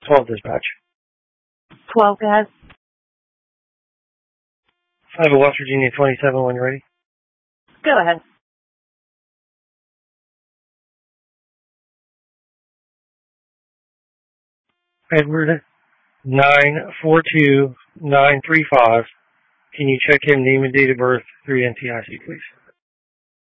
12 dispatch. 12, go ahead. 5 of West Virginia 27 when you're ready. Go ahead. Edward 942935. Can you check in name and date of birth through NTIC, please?